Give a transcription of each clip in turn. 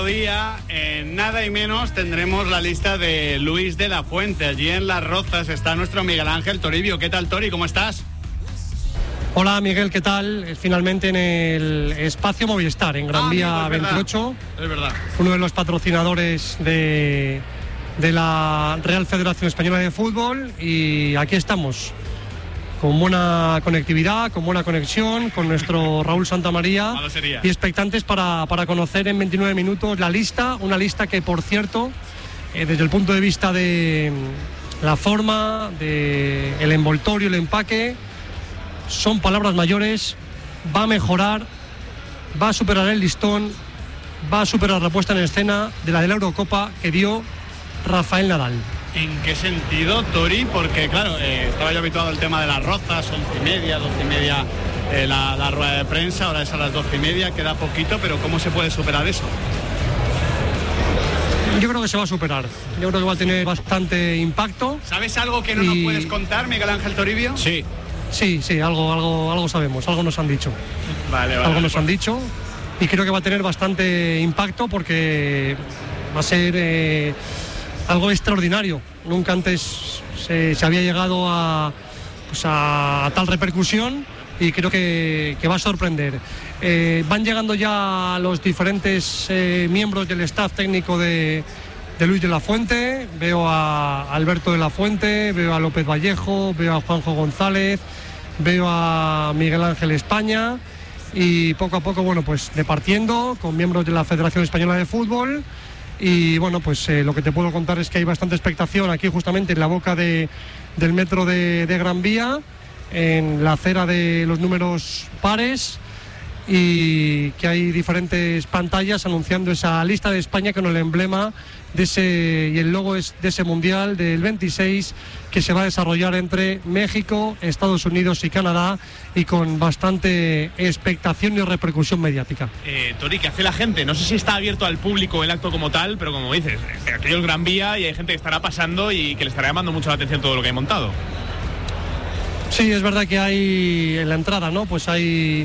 Día, nada y menos tendremos la lista de Luis de la Fuente. Allí en Las Rozas está nuestro Miguel Ángel Toribio. ¿Qué tal, Tori? ¿Cómo estás? Hola, Miguel, ¿qué tal? Finalmente en el espacio Movistar, en Gran Vía 28. Es verdad. Uno de los patrocinadores de la Real Federación Española de Fútbol. Y aquí estamos, con buena conectividad, con buena conexión, con nuestro Raúl Santamaría y expectantes para conocer en 29 minutos la lista, una lista que, por cierto, desde el punto de vista de la forma, del envoltorio, el empaque, son palabras mayores, va a mejorar, va a superar el listón, va a superar la puesta en escena de la Eurocopa que dio Rafael Nadal. ¿En qué sentido, Tori? Porque, claro, estaba yo habituado al tema de Las Rozas, 11:30, 12:30 la rueda de prensa, ahora es a las 12:30, queda poquito, pero ¿cómo se puede superar eso? Yo creo que se va a superar, yo creo que va a tener bastante impacto. ¿Sabes algo que no nos puedes contar, Miguel Ángel Toribio? Sí, algo sabemos, algo nos han dicho. Vale, algo nos han dicho y creo que va a tener bastante impacto porque va a ser algo extraordinario. Nunca antes se había llegado a tal repercusión y creo que va a sorprender. Van llegando ya los diferentes miembros del staff técnico de Luis de la Fuente. Veo a Alberto de la Fuente, veo a López Vallejo, veo a Juanjo González, veo a Miguel Ángel España y poco a poco, bueno, pues departiendo con miembros de la Federación Española de Fútbol. Y bueno, pues lo que te puedo contar es que hay bastante expectación aquí justamente en la boca del metro de Gran Vía, en la acera de los números pares, y que hay diferentes pantallas anunciando esa lista de España con el emblema de y el logo es de ese Mundial del 26 que se va a desarrollar entre México, Estados Unidos y Canadá, y con bastante expectación y repercusión mediática. Tori, ¿qué hace la gente? No sé si está abierto al público el acto como tal, pero como dices, aquello es Gran Vía y hay gente que estará pasando y que le estará llamando mucho la atención todo lo que hay montado. Sí, es verdad que hay en la entrada, ¿no? Pues hay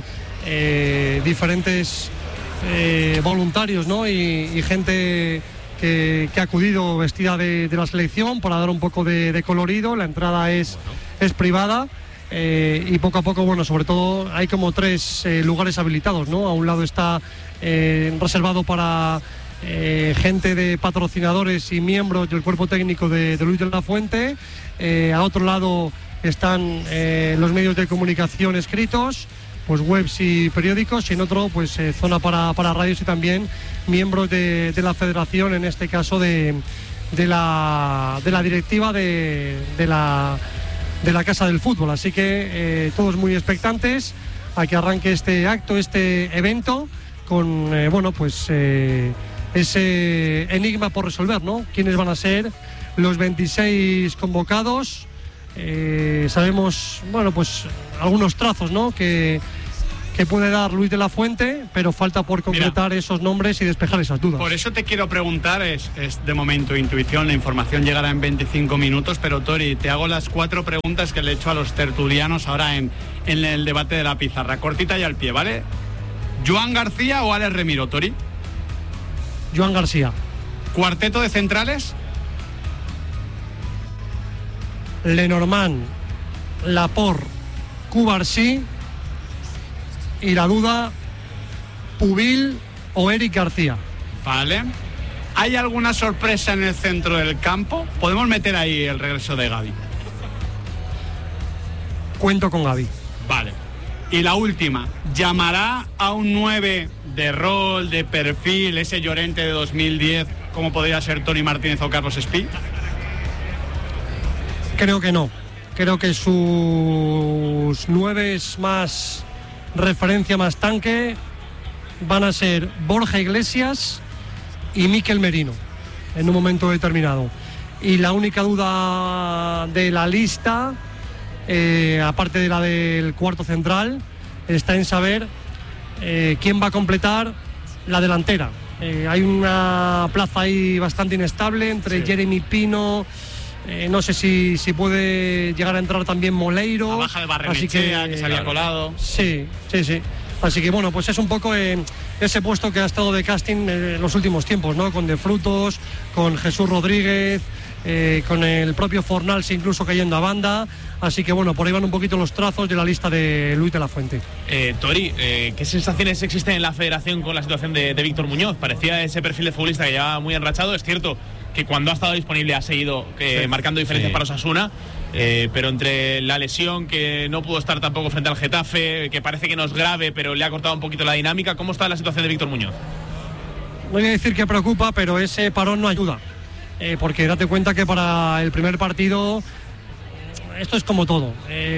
diferentes voluntarios, ¿no? Y gente que ha acudido vestida de la selección para dar un poco de colorido. La entrada es privada y poco a poco, bueno, sobre todo hay como 3 lugares habilitados, ¿no? A un lado está reservado para gente de patrocinadores y miembros del cuerpo técnico de Luis de la Fuente. A otro lado están los medios de comunicación escritos, pues webs y periódicos, y en otro pues zona para radios y también miembros de la federación, en este caso de la directiva de la Casa del Fútbol. Así que todos muy expectantes a que arranque este acto, este evento, con bueno, pues ese enigma por resolver, ¿no? ¿Quiénes van a ser los 26 convocados? Sabemos, bueno, pues algunos trazos, ¿no? que puede dar Luis de la Fuente, pero falta por concretar esos nombres y despejar esas dudas. Por eso te quiero preguntar, es de momento intuición, la información llegará en 25 minutos, pero Tori, te hago las 4 preguntas que le he hecho a los tertulianos ahora en el debate de la pizarra, cortita y al pie, ¿vale? ¿Joan García o Alex Remiro, Tori? Joan García. ¿Cuarteto de centrales? Lenormand, Laporte, Cubarsí, y la duda, Pubil o Eric García. Vale. ¿Hay alguna sorpresa en el centro del campo? ¿Podemos meter ahí el regreso de Gavi? Cuento con Gavi. Vale. Y la última, ¿llamará a un 9 de rol, de perfil, ese Llorente de 2010, como podría ser Toni Martínez o Carlos Espí? Creo que no. Creo que sus 9 más referencia, más tanque, van a ser Borja Iglesias y Mikel Merino en un momento determinado. Y la única duda de la lista, aparte de la del cuarto central, está en saber quién va a completar la delantera. Hay una plaza ahí bastante inestable entre Jeremy Pino. No sé si puede llegar a entrar también Moleiro. La baja de Barrenechea, que se había colado. Sí. Así que bueno, pues es un poco ese puesto que ha estado de casting en los últimos tiempos, ¿no? Con De Frutos, con Jesús Rodríguez, con el propio Fornals incluso cayendo a banda. Así que bueno, por ahí van un poquito los trazos de la lista de Luis de la Fuente. Tori, ¿qué sensaciones existen en la federación con la situación de Víctor Muñoz? Parecía ese perfil de futbolista que llevaba muy enrachado. Es cierto que cuando ha estado disponible ha seguido marcando diferencias para Osasuna, pero entre la lesión, que no pudo estar tampoco frente al Getafe, que parece que no es grave, pero le ha cortado un poquito la dinámica, ¿cómo está la situación de Víctor Muñoz? No voy a decir que preocupa, pero ese parón no ayuda, porque date cuenta que para el primer partido esto es como todo.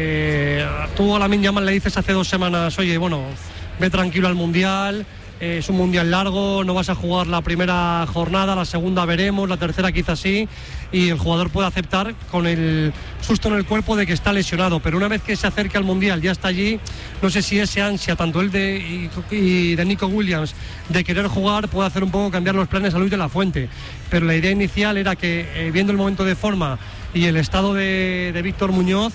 Tú a Lamine Yamal le dices hace 2 semanas, oye, bueno, ve tranquilo al Mundial, es un Mundial largo, no vas a jugar la primera jornada, la segunda veremos, la tercera quizás sí, y el jugador puede aceptar con el susto en el cuerpo de que está lesionado, pero una vez que se acerca al Mundial, ya está allí, no sé si ese ansia, tanto él y de Nico Williams, de querer jugar, puede hacer un poco cambiar los planes a Luis de la Fuente, pero la idea inicial era que, viendo el momento de forma y el estado de Víctor Muñoz,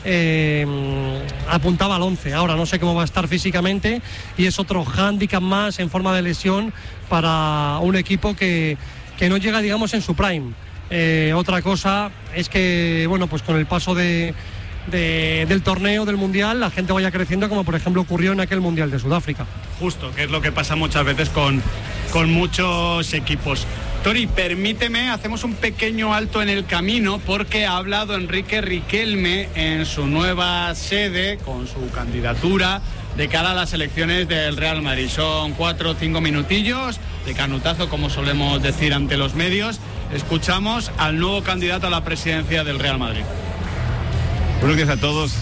apuntaba al 11. Ahora no sé cómo va a estar físicamente y es otro hándicap más en forma de lesión para un equipo que no llega, digamos, en su prime. Otra cosa es que, bueno, pues con el paso del torneo, del Mundial, la gente vaya creciendo, como por ejemplo ocurrió en aquel Mundial de Sudáfrica. Justo, que es lo que pasa muchas veces con muchos equipos. Tori, permíteme, hacemos un pequeño alto en el camino porque ha hablado Enrique Riquelme en su nueva sede con su candidatura de cara a las elecciones del Real Madrid. Son 4 o 5 minutillos de canutazo, como solemos decir ante los medios. Escuchamos al nuevo candidato a la presidencia del Real Madrid. Buenos días a todos.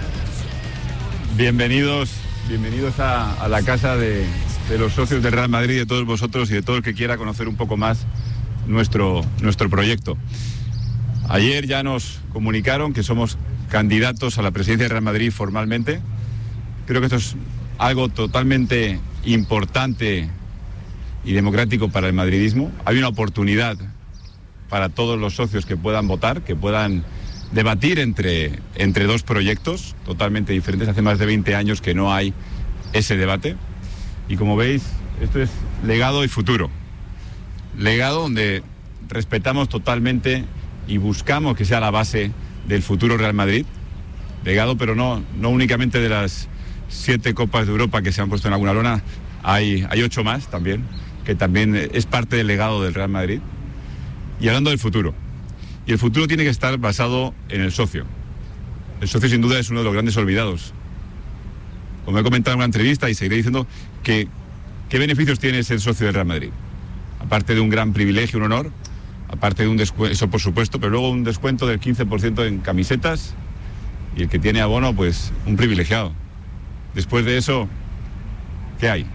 Bienvenidos a la casa de los socios del Real Madrid, de todos vosotros y de todo el que quiera conocer un poco más nuestro proyecto. Ayer ya nos comunicaron que somos candidatos a la presidencia del Real Madrid formalmente. Creo que esto es algo totalmente importante y democrático para el madridismo. Hay una oportunidad para todos los socios que puedan votar, que puedan debatir entre 2 proyectos totalmente diferentes. Hace más de 20 años que no hay ese debate. Y como veis, esto es legado y futuro. Legado donde respetamos totalmente y buscamos que sea la base del futuro Real Madrid. Legado, pero no únicamente de las 7 Copas de Europa que se han puesto en alguna lona. Hay 8 más también, que también es parte del legado del Real Madrid. Y hablando del futuro. Y el futuro tiene que estar basado en el socio. El socio sin duda es uno de los grandes olvidados. Como he comentado en una entrevista y seguiré diciendo, ¿qué beneficios tiene ser socio del Real Madrid? Aparte de un gran privilegio, un honor, aparte de un descuento, eso por supuesto, pero luego un descuento del 15% en camisetas y el que tiene abono, pues un privilegiado. Después de eso, ¿qué hay?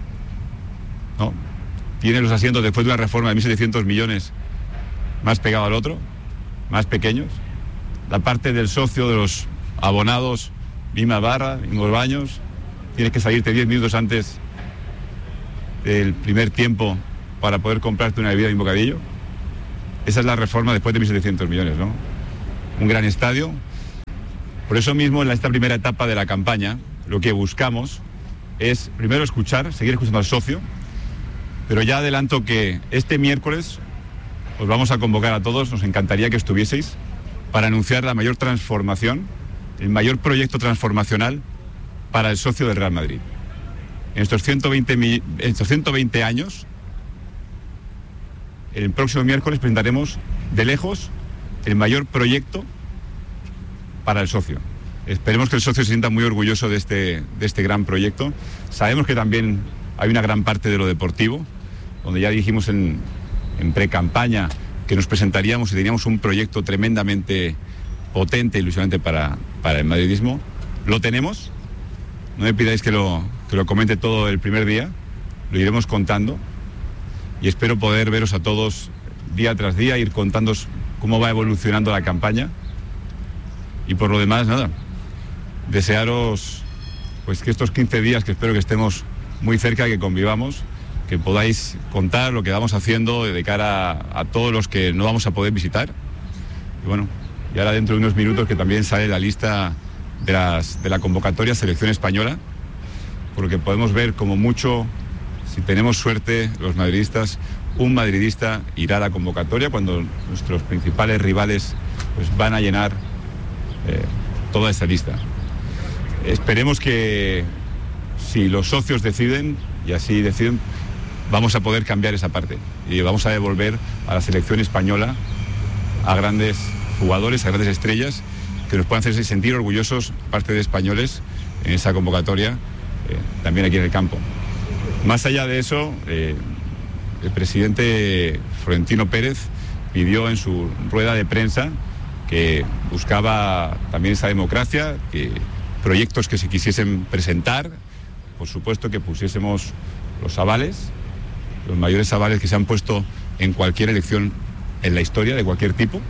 ¿No? Tiene los asientos después de una reforma de 1.700 millones más pegado al otro, más pequeños. La parte del socio, de los abonados, misma barra, mismos baños, tienes que salirte 10 minutos antes del primer tiempo para poder comprarte una bebida y un bocadillo. Esa es la reforma después de 1.700 millones, ¿no? Un gran estadio. Por eso mismo, en esta primera etapa de la campaña, lo que buscamos es primero seguir escuchando al socio, pero ya adelanto que este miércoles os vamos a convocar a todos, nos encantaría que estuvieseis, para anunciar la mayor transformación, el mayor proyecto transformacional para el socio del Real Madrid. En estos 120 años, el próximo miércoles presentaremos de lejos el mayor proyecto para el socio. Esperemos que el socio se sienta muy orgulloso de este gran proyecto. Sabemos que también hay una gran parte de lo deportivo, donde ya dijimos en pre-campaña que nos presentaríamos y teníamos un proyecto tremendamente potente e ilusionante para el madridismo. Lo tenemos. No me pidáis que lo comente todo el primer día. Lo iremos contando. Y espero poder veros a todos día tras día, ir contándoos cómo va evolucionando la campaña. Y por lo demás, nada. Desearos pues que estos 15 días, que espero que estemos muy cerca, que convivamos, que podáis contar lo que vamos haciendo de cara a todos los que no vamos a poder visitar. Y bueno, y ahora dentro de unos minutos que también sale la lista de la convocatoria Selección Española, porque podemos ver como mucho, si tenemos suerte los madridistas, un madridista irá a la convocatoria cuando nuestros principales rivales pues van a llenar toda esta lista. Esperemos que si los socios deciden, y así deciden, vamos a poder cambiar esa parte y vamos a devolver a la selección española a grandes jugadores, a grandes estrellas que nos puedan hacerse sentir orgullosos, parte de españoles, en esa convocatoria, también aquí en el campo. Más allá de eso, el presidente Florentino Pérez pidió en su rueda de prensa que buscaba también esa democracia, que proyectos que se quisiesen presentar, por supuesto que pusiésemos los avales, los mayores avales que se han puesto en cualquier elección en la historia de cualquier tipo,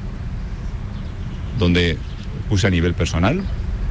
donde puse a nivel personal,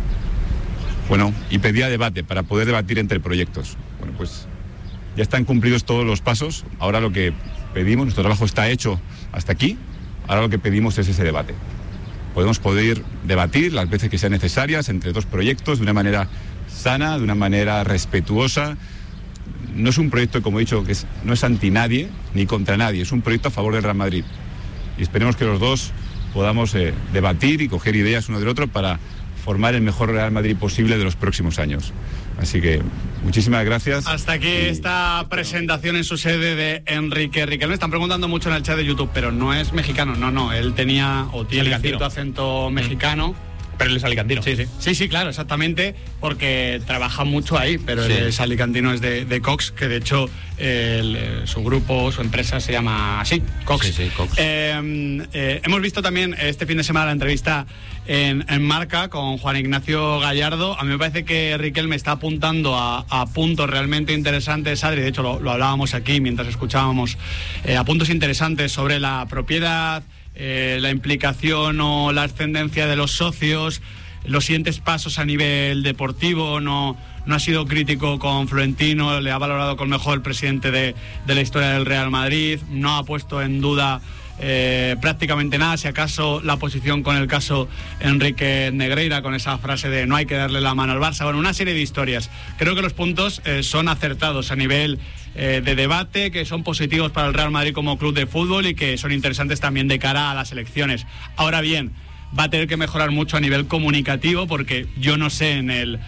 bueno, y pedía debate para poder debatir entre proyectos. Bueno, pues ya están cumplidos todos los pasos. Ahora lo que pedimos, nuestro trabajo está hecho hasta aquí, ahora lo que pedimos es ese debate. Podemos poder debatir las veces que sean necesarias entre dos proyectos de una manera sana, de una manera respetuosa. No es un proyecto, como he dicho, que no es anti nadie ni contra nadie, es un proyecto a favor del Real Madrid. Y esperemos que los dos podamos debatir y coger ideas uno del otro para formar el mejor Real Madrid posible de los próximos años. Así que muchísimas gracias. Hasta aquí esta presentación en su sede de Enrique Riquelme. Me están preguntando mucho en el chat de YouTube, pero no es mexicano, no, él tenía o tiene cierto acento mexicano. Pero él es alicantino. Sí, claro, exactamente, porque trabaja mucho ahí, pero él es alicantino, es de Cox, que de hecho su grupo, su empresa se llama así, Cox. Sí, Cox. Hemos visto también este fin de semana la entrevista en Marca con Juan Ignacio Gallardo. A mí me parece que Riquelme está apuntando a puntos realmente interesantes, Adri, de hecho lo hablábamos aquí mientras escuchábamos, a puntos interesantes sobre la propiedad, la implicación o la ascendencia de los socios, los siguientes pasos a nivel deportivo. No ha sido crítico con Florentino, le ha valorado con mejor el presidente de la historia del Real Madrid, no ha puesto en duda prácticamente nada, si acaso la posición con el caso Enrique Negreira, con esa frase de no hay que darle la mano al Barça. Bueno, una serie de historias. Creo que los puntos son acertados a nivel de debate, que son positivos para el Real Madrid como club de fútbol y que son interesantes también de cara a las elecciones. Ahora bien, va a tener que mejorar mucho a nivel comunicativo, porque yo no sé en el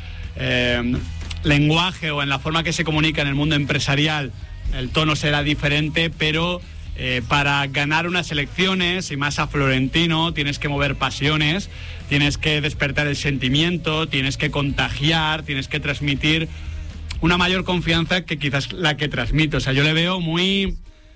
lenguaje o en la forma que se comunica en el mundo empresarial, el tono será diferente, pero para ganar unas elecciones, y más a Florentino, tienes que mover pasiones, tienes que despertar el sentimiento, tienes que contagiar, tienes que transmitir una mayor confianza que quizás la que transmite. O sea, yo le veo muy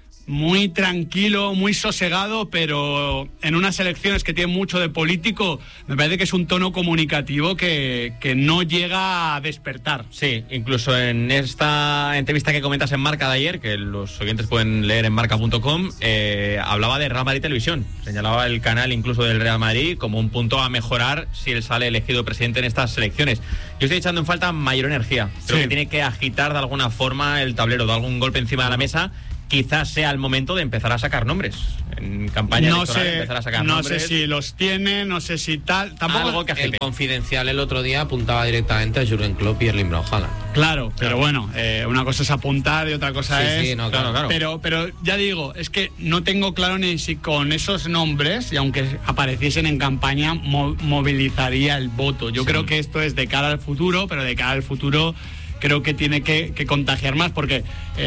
tranquilo, muy sosegado, pero en unas elecciones que tienen mucho de político, me parece que es un tono comunicativo que no llega a despertar. Sí, incluso en esta entrevista que comentas en Marca de ayer, que los oyentes pueden leer en marca.com, hablaba de Real Madrid Televisión, señalaba el canal incluso del Real Madrid como un punto a mejorar si él sale elegido presidente en estas elecciones. Yo estoy echando en falta mayor energía, creo que tiene que agitar de alguna forma el tablero, dar algún golpe encima de la mesa. Quizás sea el momento de empezar a sacar nombres. En campaña electoral empezar a sacar nombres. No sé si los tiene, no sé si tal. Tampoco algo que agite. El Confidencial el otro día apuntaba directamente a Jürgen Klopp y Erling Braut Haaland. Claro, pero bueno, una cosa es apuntar y otra cosa es... Sí, no, claro. Pero ya digo, es que no tengo claro ni si con esos nombres, y aunque apareciesen en campaña, movilizaría el voto. Yo creo que esto es de cara al futuro, pero de cara al futuro creo que tiene que contagiar más, porque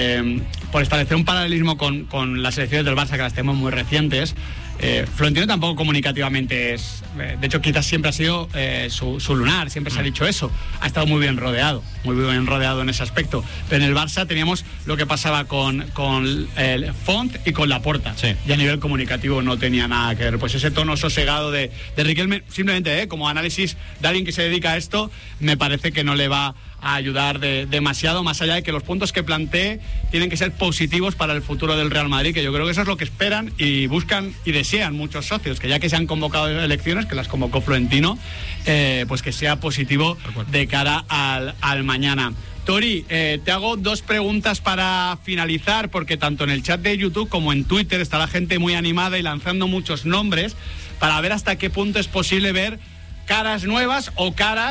por establecer un paralelismo con las elecciones del Barça, que las tenemos muy recientes, Florentino tampoco comunicativamente es... de hecho, quizás siempre ha sido su lunar, siempre se ha dicho eso. Ha estado muy bien rodeado en ese aspecto. Pero en el Barça teníamos lo que pasaba con el Font y con Laporta. Sí. Y a nivel comunicativo no tenía nada que ver. Pues ese tono sosegado de Riquelme, simplemente como análisis de alguien que se dedica a esto, me parece que no le va a ayudar demasiado, más allá de que los puntos que plantee tienen que ser positivos para el futuro del Real Madrid, que yo creo que eso es lo que esperan y buscan y desean muchos socios, que ya que se han convocado elecciones, que las convocó Florentino, pues que sea positivo de cara al mañana. Tori, te hago dos preguntas para finalizar, porque tanto en el chat de YouTube como en Twitter está la gente muy animada y lanzando muchos nombres para ver hasta qué punto es posible ver caras nuevas o caras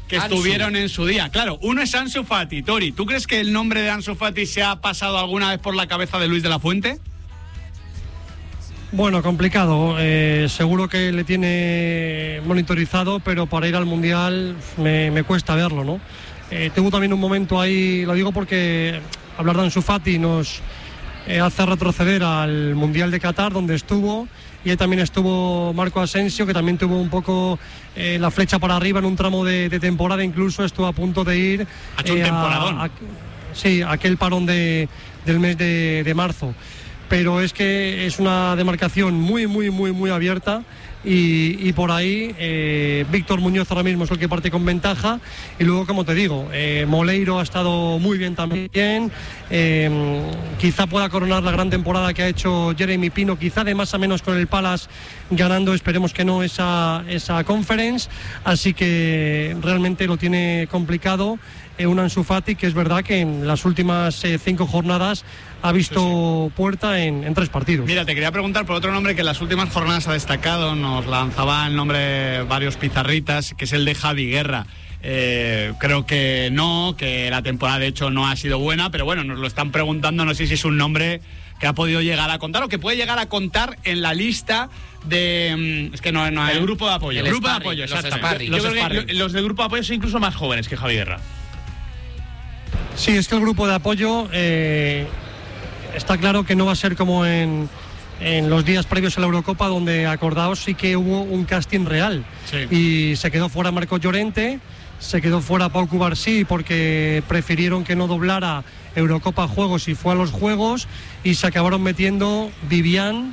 que estuvieron en su día. Claro, uno es Ansu Fati. Tori, ¿tú crees que el nombre de Ansu Fati se ha pasado alguna vez por la cabeza de Luis de la Fuente? Bueno, complicado. Seguro que le tiene monitorizado, pero para ir al Mundial me cuesta verlo, ¿no? Tengo también un momento ahí, lo digo porque hablar de Ansu Fati nos hace retroceder al Mundial de Qatar, donde estuvo, y ahí también estuvo Marco Asensio, que también tuvo un poco la flecha para arriba en un tramo de temporada, incluso estuvo a punto de ir ha hecho un temporadón. Sí, aquel parón del mes de marzo. Pero es que es una demarcación muy abierta y por ahí Víctor Muñoz ahora mismo es el que parte con ventaja, y luego, como te digo, Moleiro ha estado muy bien también, quizá pueda coronar la gran temporada que ha hecho Jeremy Pino, quizá de más a menos con el Palace ganando, esperemos que no, esa Conference, así que realmente lo tiene complicado un Ansu Fati, que es verdad que en las últimas 5 jornadas ha visto puerta en 3 partidos. Mira, te quería preguntar por otro nombre que en las últimas jornadas ha destacado, nos lanzaba el nombre varios pizarritas, que es el de Javi Guerra. Creo que no, que la temporada de hecho no ha sido buena, pero bueno, nos lo están preguntando, no sé si es un nombre que ha podido llegar a contar o que puede llegar a contar en la lista de... Es que no el grupo de apoyo. El grupo de apoyo, exactamente. Los del grupo de apoyo son incluso más jóvenes que Javi Guerra. Sí, es que el grupo de apoyo está claro que no va a ser como en los días previos a la Eurocopa, donde, acordaos, sí que hubo un casting real. Sí. Y se quedó fuera Marco Llorente, se quedó fuera Pau Cubarsí porque prefirieron que no doblara Eurocopa Juegos y fue a los Juegos, y se acabaron metiendo Vivian,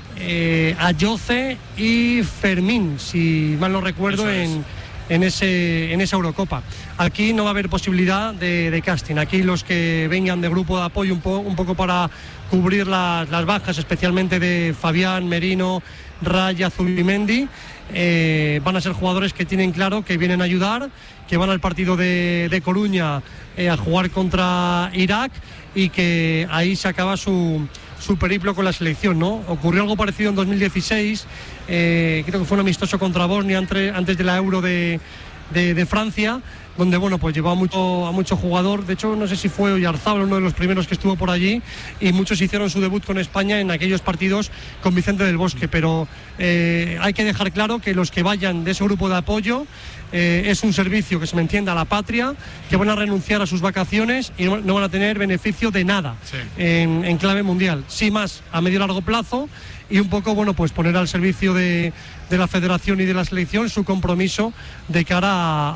Ayoce y Fermín, si mal no recuerdo, en esa Eurocopa. Aquí no va a haber posibilidad de casting. Aquí los que vengan de grupo de apoyo un poco para cubrir las bajas, especialmente de Fabián, Merino, Raya, Zubimendi, van a ser jugadores que tienen claro que vienen a ayudar, que van al partido de Coruña a jugar contra Irak, y que ahí se acaba su periplo con la selección, ¿no? Ocurrió algo parecido en 2016, creo que fue un amistoso contra Bosnia antes de la Euro de Francia, donde bueno, pues llevaba a mucho jugador. De hecho, no sé si fue Oyarzábal uno de los primeros que estuvo por allí, y muchos hicieron su debut con España en aquellos partidos con Vicente del Bosque. Pero hay que dejar claro que los que vayan de ese grupo de apoyo es un servicio, que se me entienda, a la patria, que van a renunciar a sus vacaciones y no van a tener beneficio de nada, sí, en clave mundial. Sí, más a medio y largo plazo, y un poco, bueno, pues poner al servicio de la federación y de la selección su compromiso de cara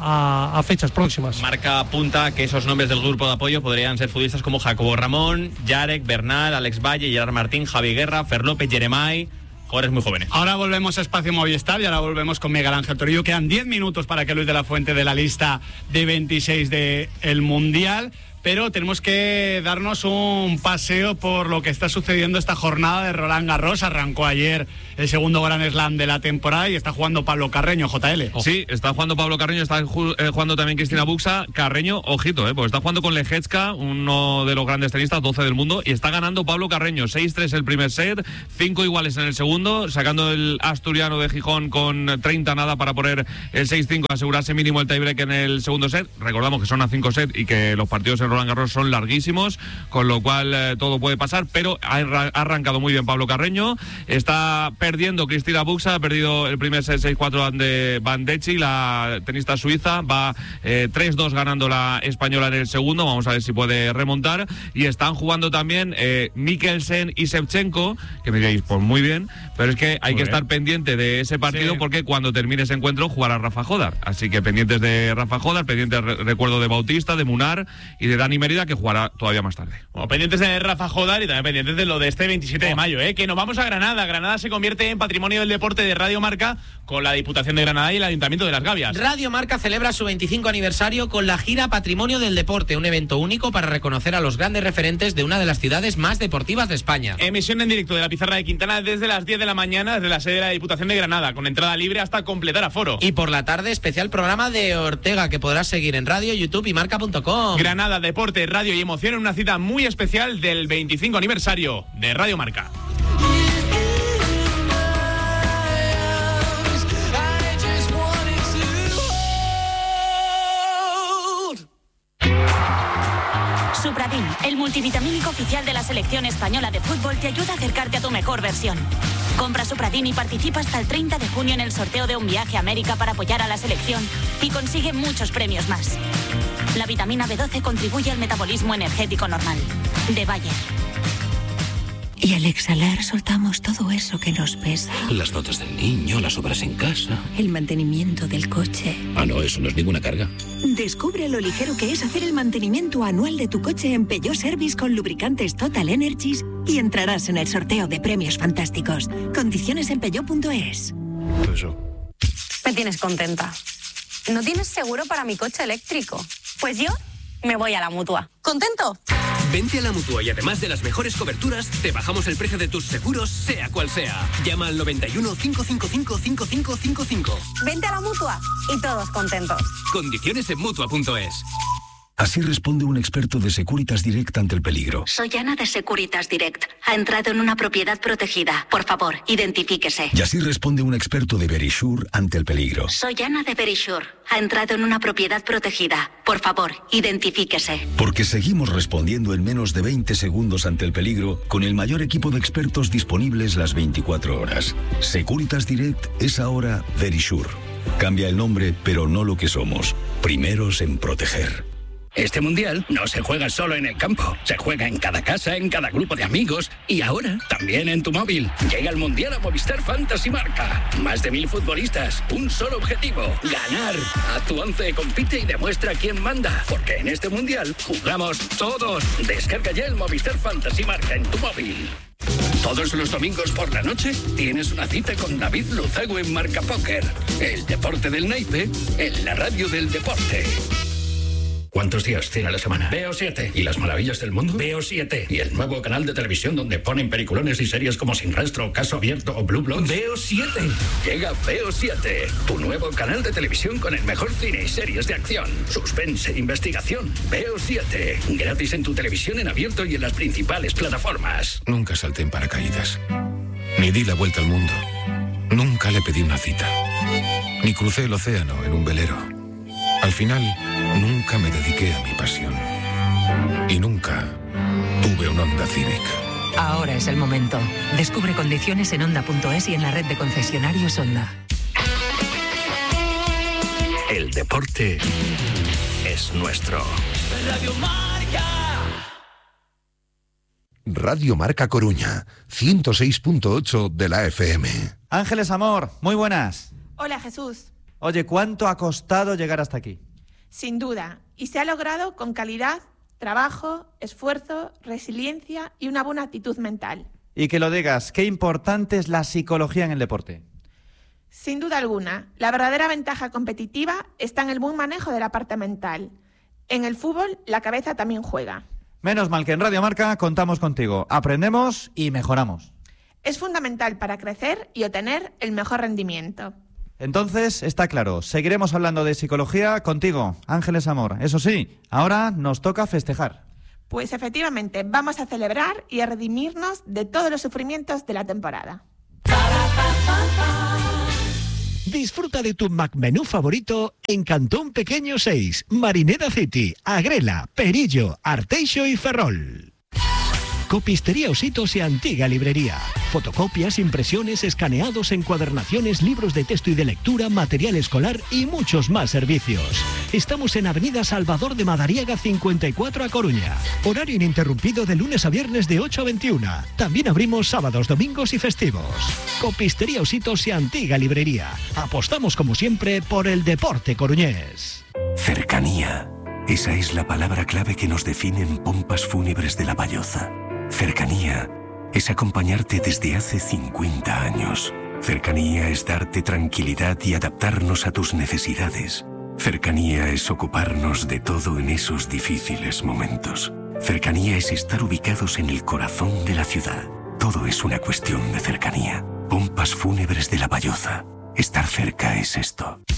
a fechas próximas. Marca apunta que esos nombres del grupo de apoyo podrían ser futbolistas como Jacobo Ramón, Yarek, Bernal, Alex Valle, Gerard Martín, Javi Guerra, Fer López, Jeremai, jugadores muy jóvenes. Ahora volvemos a Espacio Movistar y ahora volvemos con Miguel Ángel Torillo. Quedan 10 minutos para que Luis de la Fuente dé la lista de 26 del Mundial, pero tenemos que darnos un paseo por lo que está sucediendo esta jornada de Roland Garros. Arrancó ayer el segundo Grand Slam de la temporada y está jugando Pablo Carreño, JL. Sí, está jugando Pablo Carreño, está jugando también Cristina Buxa. Carreño, ojito, porque está jugando con Lejecka, uno de los grandes tenistas, 12 del mundo, y está ganando Pablo Carreño, 6-3 el primer set, 5 iguales en el segundo, sacando el asturiano de Gijón con 30 nada para poner el 6-5, asegurarse mínimo el tiebreak en el segundo set. Recordamos que son a 5 sets y que los partidos en Roland Garros son larguísimos, con lo cual todo puede pasar, pero ha arrancado muy bien Pablo Carreño. Está perdiendo Cristina Buxa, ha perdido el primer set 6-4 ante Van Dechi, la tenista suiza, va 3-2 ganando la española en el segundo, vamos a ver si puede remontar. Y están jugando también Mikkelsen y Shevchenko, que me diréis, pues muy bien, pero es que hay que estar pendiente de ese partido, sí, porque cuando termine ese encuentro jugará Rafa Jodar, así que pendientes de Rafa Jodar, pendientes, recuerdo, de Bautista, de Munar y de Dani Merida, que jugará todavía más tarde. Bueno, pendientes de Rafa Jodar y también pendientes de lo de este 27 de mayo, que nos vamos a Granada. Granada se convierte en patrimonio del deporte de Radio Marca con la Diputación de Granada y el Ayuntamiento de Las Gavias. Radio Marca celebra su 25 aniversario con la gira Patrimonio del Deporte, un evento único para reconocer a los grandes referentes de una de las ciudades más deportivas de España. Emisión en directo de la Pizarra de Quintana desde las 10 de la mañana desde la sede de la Diputación de Granada, con entrada libre hasta completar aforo. Y por la tarde, especial programa de Ortega que podrás seguir en radio, YouTube y marca.com. Granada, deporte, radio y emoción en una cita muy especial del 25 aniversario de Radio Marca. multivitamínico oficial de la selección española de fútbol te ayuda a acercarte a tu mejor versión. Compra Supradin y participa hasta el 30 de junio en el sorteo de un viaje a América para apoyar a la selección y consigue muchos premios más. La vitamina B12 contribuye al metabolismo energético normal. De Bayer. Y al exhalar soltamos todo eso que nos pesa. Las notas del niño, las obras en casa. El mantenimiento del coche. Ah, no, eso no es ninguna carga. Descubre lo ligero que es hacer el mantenimiento anual de tu coche en Peugeot Service con lubricantes Total Energies y entrarás en el sorteo de premios fantásticos. Condiciones en peugeot.es. Me tienes contenta. ¿No tienes seguro para mi coche eléctrico? Pues yo me voy a la Mutua. ¿Contento? Vente a la Mutua y además de las mejores coberturas, te bajamos el precio de tus seguros, sea cual sea. Llama al 91 555 5555. Vente a la Mutua y todos contentos. Condiciones en Mutua.es. Así responde un experto de Securitas Direct ante el peligro. Soy Ana de Securitas Direct. Ha entrado en una propiedad protegida. Por favor, identifíquese. Y así responde un experto de Verisure ante el peligro. Soy Ana de Verisure. Ha entrado en una propiedad protegida. Por favor, identifíquese. Porque seguimos respondiendo en menos de 20 segundos ante el peligro con el mayor equipo de expertos disponibles las 24 horas. Securitas Direct es ahora Verisure. Cambia el nombre, pero no lo que somos. Primeros en proteger. Este mundial no se juega solo en el campo, se juega en cada casa, en cada grupo de amigos y ahora también en tu móvil. Llega el mundial a Movistar Fantasy Marca. Más de 1000 futbolistas, un solo objetivo: ganar. A tu 11 compite y demuestra quién manda, porque en este mundial jugamos todos. Descarga ya el Movistar Fantasy Marca en tu móvil. Todos los domingos por la noche tienes una cita con David Luzago en Marca Póker. El deporte del naipe en la radio del deporte. ¿Cuántos días tiene la semana? Veo 7. ¿Y las maravillas del mundo? Veo 7. ¿Y el nuevo canal de televisión donde ponen peliculones y series como Sin Rastro, Caso Abierto o Blue Bloods? Veo 7. Llega Veo 7, tu nuevo canal de televisión con el mejor cine y series de acción, suspense e investigación. Veo 7. Gratis en tu televisión en abierto y en las principales plataformas. Nunca salté en paracaídas. Ni di la vuelta al mundo. Nunca le pedí una cita. Ni crucé el océano en un velero. Al final, nunca me dediqué a mi pasión. Y nunca tuve un Honda Civic. Ahora es el momento. Descubre condiciones en Honda.es y en la red de concesionarios Honda. El deporte es nuestro. Radio Marca. Radio Marca Coruña, 106.8 de la FM. Ángeles Amor, muy buenas. Hola Jesús. Oye, ¿cuánto ha costado llegar hasta aquí? Sin duda, y se ha logrado con calidad, trabajo, esfuerzo, resiliencia y una buena actitud mental. Y que lo digas, qué importante es la psicología en el deporte. Sin duda alguna, la verdadera ventaja competitiva está en el buen manejo de la parte mental. En el fútbol, la cabeza también juega. Menos mal que en Radio Marca contamos contigo. Aprendemos y mejoramos. Es fundamental para crecer y obtener el mejor rendimiento. Entonces, está claro, seguiremos hablando de psicología contigo, Ángeles Amor. Eso sí, ahora nos toca festejar. Pues efectivamente, vamos a celebrar y a redimirnos de todos los sufrimientos de la temporada. Disfruta de tu McMenú favorito en Cantón Pequeño 6, Marineda City, Agrela, Perillo, Arteixo y Ferrol. Copistería Ositos y Antigua Librería. Fotocopias, impresiones, escaneados, encuadernaciones, libros de texto y de lectura, material escolar y muchos más servicios. Estamos en Avenida Salvador de Madariaga 54 a Coruña. Horario ininterrumpido de lunes a viernes de 8 a 21. También abrimos sábados, domingos y festivos. Copistería Ositos y Antigua Librería. Apostamos como siempre por el deporte coruñés. Cercanía. Esa es la palabra clave que nos define en Pompas Fúnebres de La Valloza. Cercanía es acompañarte desde hace 50 años. Cercanía es darte tranquilidad y adaptarnos a tus necesidades. Cercanía es ocuparnos de todo en esos difíciles momentos. Cercanía es estar ubicados en el corazón de la ciudad. Todo es una cuestión de cercanía. Pompas Fúnebres de La Valloza. Estar cerca es esto.